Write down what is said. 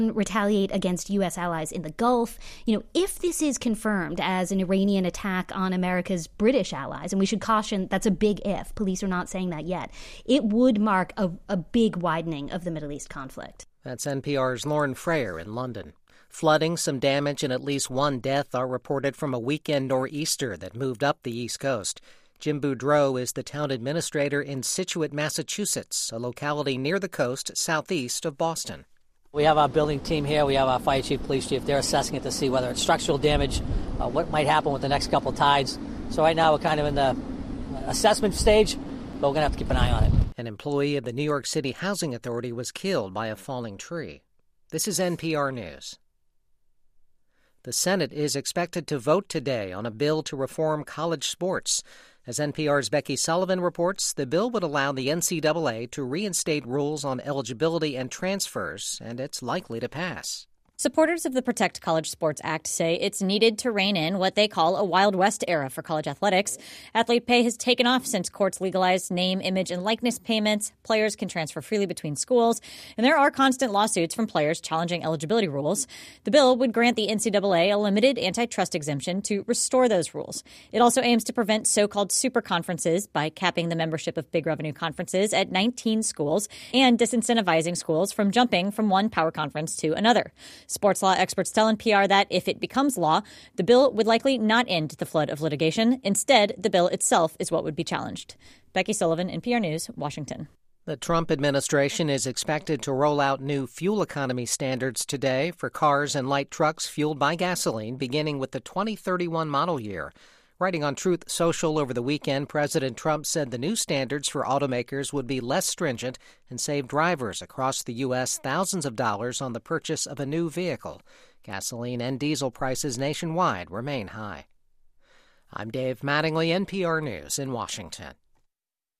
retaliate against U.S. allies in the Gulf. If this is confirmed as an Iranian attack on America's British allies, and we should caution that's a big if, police are not saying that yet, it would mark a big widening of the Middle East conflict. That's NPR's Lauren Frayer in London. Flooding, some damage, and at least one death are reported from a weekend nor'easter that moved up the East Coast. Jim Boudreau is the town administrator in Scituate, Massachusetts, a locality near the coast southeast of Boston. We have our building team here. We have our fire chief, police chief. They're assessing it to see whether it's structural damage, what might happen with the next couple tides. So right now we're kind of in the assessment stage, but we're going to have to keep an eye on it. An employee of the New York City Housing Authority was killed by a falling tree. This is NPR News. The Senate is expected to vote today on a bill to reform college sports. As NPR's Becky Sullivan reports, the bill would allow the NCAA to reinstate rules on eligibility and transfers, and it's likely to pass. Supporters of the Protect College Sports Act say it's needed to rein in what they call a Wild West era for college athletics. Athlete pay has taken off since courts legalized name, image, and likeness payments. Players can transfer freely between schools, and there are constant lawsuits from players challenging eligibility rules. The bill would grant the NCAA a limited antitrust exemption to restore those rules. It also aims to prevent so-called super conferences by capping the membership of big revenue conferences at 19 schools and disincentivizing schools from jumping from one power conference to another. Sports law experts tell NPR that if it becomes law, the bill would likely not end the flood of litigation. Instead, the bill itself is what would be challenged. Becky Sullivan, NPR News, Washington. The Trump administration is expected to roll out new fuel economy standards today for cars and light trucks fueled by gasoline, beginning with the 2031 model year. Writing on Truth Social over the weekend, President Trump said the new standards for automakers would be less stringent and save drivers across the U.S. thousands of dollars on the purchase of a new vehicle. Gasoline and diesel prices nationwide remain high. I'm Dave Mattingly, NPR News in Washington.